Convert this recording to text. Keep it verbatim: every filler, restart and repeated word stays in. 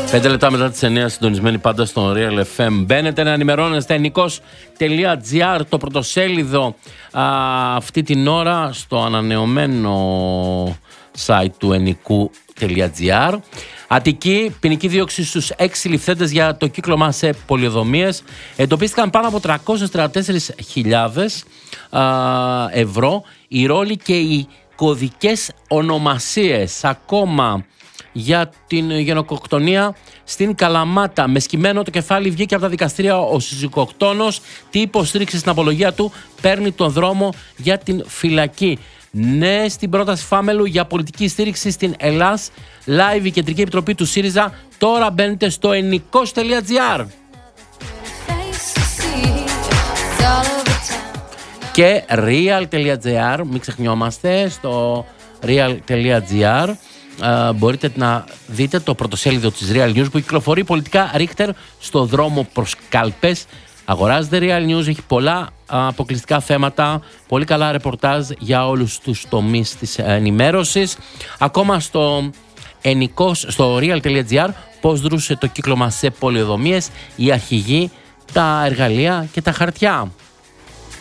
Πέντε λεπτά μετά τις εννιά, συντονισμένοι πάντα στον Real εφ εμ. Μπαίνετε να ενημερώνεστε ενικός τελεία τζι άρ, το πρωτοσέλιδο α, αυτή την ώρα στο ανανεωμένο site του ενικού τελεία τζι άρ. Αττική, ποινική δίωξη στους έξι ληφθέντες για το κύκλωμα σε πολιοδομίες. Εντοπίστηκαν πάνω από τριακόσιες τριάντα τέσσερις χιλιάδες ευρώ οι ρόλοι και οι κωδικές ονομασίες. Ακόμα για την γενοκτονία στην Καλαμάτα. Με σκυμμένο το κεφάλι βγήκε από τα δικαστήρια ο συζυγοκτόνος. Τι υποστήριξη στην απολογία του, παίρνει τον δρόμο για την φυλακή. Ναι στην πρόταση Φάμελου για πολιτική στήριξη στην Ελλάς. Live η Κεντρική Επιτροπή του ΣΥΡΙΖΑ. Τώρα μπαίνετε στο ενικός τελεία τζι άρ. Και real τελεία τζι άρ, μην ξεχνιόμαστε, στο real τελεία τζι άρ uh, μπορείτε να δείτε το πρωτοσέλιδο της Real News που κυκλοφορεί πολιτικά Ρίχτερ στο δρόμο προς κάλπες. Αγοράζετε Real News, έχει πολλά uh, αποκλειστικά θέματα, πολύ καλά ρεπορτάζ για όλους τους τομείς της ενημέρωσης. Ακόμα στο, ενικός, στο real τελεία τζι άρ πώς δρούσε το κύκλωμα σε πολιοδομίες, οι αρχηγοί, τα εργαλεία και τα χαρτιά.